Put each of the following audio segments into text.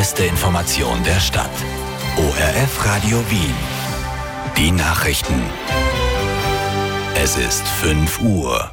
beste Information der Stadt. ORF Radio Wien. Die Nachrichten. Es ist 5 Uhr.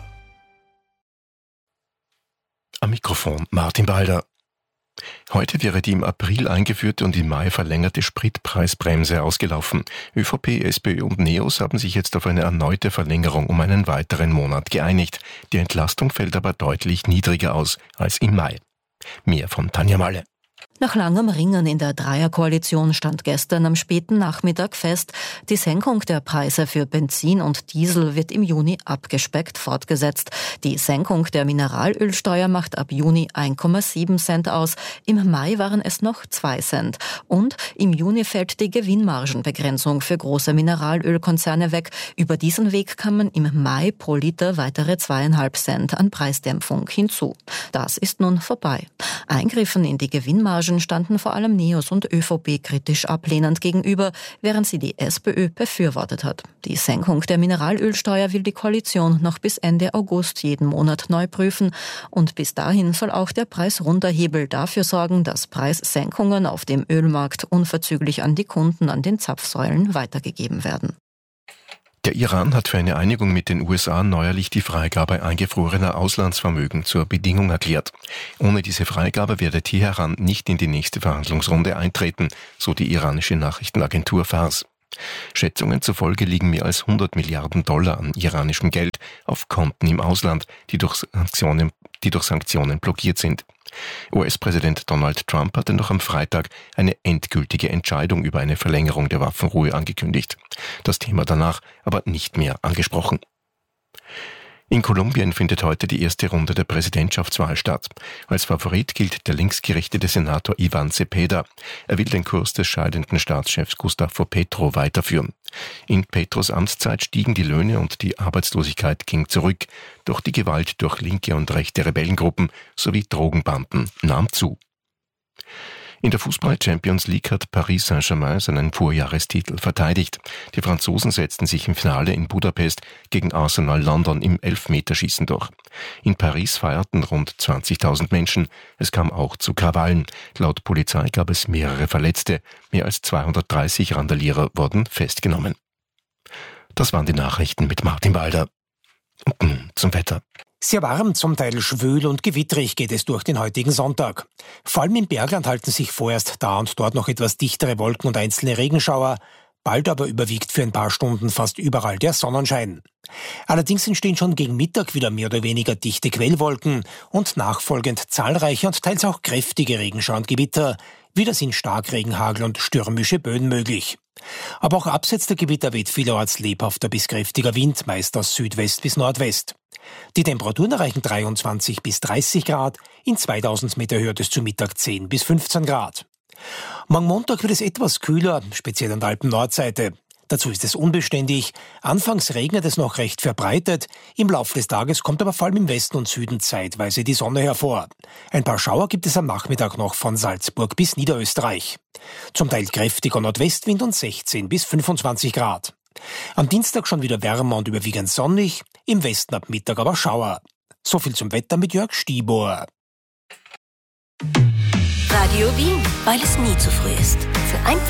Am Mikrofon Martin Balder. Heute wäre die im April eingeführte und im Mai verlängerte Spritpreisbremse ausgelaufen. ÖVP, SPÖ und NEOS haben sich jetzt auf eine erneute Verlängerung um einen weiteren Monat geeinigt. Die Entlastung fällt aber deutlich niedriger aus als im Mai. Mehr von Tanja Malle. Nach langem Ringen in der Dreierkoalition stand gestern am späten Nachmittag fest, die Senkung der Preise für Benzin und Diesel wird im Juni abgespeckt fortgesetzt. Die Senkung der Mineralölsteuer macht ab Juni 1,7 Cent aus, im Mai waren es noch 2 Cent. Und im Juni fällt die Gewinnmargenbegrenzung für große Mineralölkonzerne weg. Über diesen Weg kann man im Mai pro Liter weitere 2,5 Cent an Preisdämpfung hinzu. Das ist nun vorbei. Eingriffen in die Gewinnmargen standen vor allem NEOS und ÖVP kritisch ablehnend gegenüber, während sie die SPÖ befürwortet hat. Die Senkung der Mineralölsteuer will die Koalition noch bis Ende August jeden Monat neu prüfen. Und bis dahin soll auch der Preisrunterhebel dafür sorgen, dass Preissenkungen auf dem Ölmarkt unverzüglich an die Kunden an den Zapfsäulen weitergegeben werden. Der Iran hat für eine Einigung mit den USA neuerlich die Freigabe eingefrorener Auslandsvermögen zur Bedingung erklärt. Ohne diese Freigabe werde Teheran nicht in die nächste Verhandlungsrunde eintreten, so die iranische Nachrichtenagentur Fars. Schätzungen zufolge liegen mehr als 100 Milliarden Dollar an iranischem Geld auf Konten im Ausland, die durch Sanktionen blockiert sind. US-Präsident Donald Trump hatte noch am Freitag eine endgültige Entscheidung über eine Verlängerung der Waffenruhe angekündigt. Das Thema danach aber nicht mehr angesprochen. In Kolumbien findet heute die erste Runde der Präsidentschaftswahl statt. Als Favorit gilt der linksgerichtete Senator Ivan Cepeda. Er will den Kurs des scheidenden Staatschefs Gustavo Petro weiterführen. In Petros Amtszeit stiegen die Löhne und die Arbeitslosigkeit ging zurück. Doch die Gewalt durch linke und rechte Rebellengruppen sowie Drogenbanden nahm zu. In der Fußball-Champions League hat Paris Saint-Germain seinen Vorjahrestitel verteidigt. Die Franzosen setzten sich im Finale in Budapest gegen Arsenal London im Elfmeterschießen durch. In Paris feierten rund 20.000 Menschen. Es kam auch zu Krawallen. Laut Polizei gab es mehrere Verletzte. Mehr als 230 Randalierer wurden festgenommen. Das waren die Nachrichten mit Martin Balder. Und nun zum Wetter. Sehr warm, zum Teil schwül und gewitterig geht es durch den heutigen Sonntag. Vor allem im Bergland halten sich vorerst da und dort noch etwas dichtere Wolken und einzelne Regenschauer. Bald aber überwiegt für ein paar Stunden fast überall der Sonnenschein. Allerdings entstehen schon gegen Mittag wieder mehr oder weniger dichte Quellwolken und nachfolgend zahlreiche und teils auch kräftige Regenschauer und Gewitter. Wieder sind Starkregen, Hagel und stürmische Böen möglich. Aber auch abseits der Gewitter weht vielerorts lebhafter bis kräftiger Wind, meist aus Südwest bis Nordwest. Die Temperaturen erreichen 23 bis 30 Grad, in 2000 Meter Höhe bis zu Mittag 10 bis 15 Grad. Morgen Montag wird es etwas kühler, speziell an der Alpen-Nordseite. Dazu ist es unbeständig. Anfangs regnet es noch recht verbreitet. Im Laufe des Tages kommt aber vor allem im Westen und Süden zeitweise die Sonne hervor. Ein paar Schauer gibt es am Nachmittag noch von Salzburg bis Niederösterreich. Zum Teil kräftiger Nordwestwind und 16 bis 25 Grad. Am Dienstag schon wieder wärmer und überwiegend sonnig, im Westen ab Mittag aber Schauer. So viel zum Wetter mit Jörg Stieber. Radio Wien, weil es nie zu früh ist. Für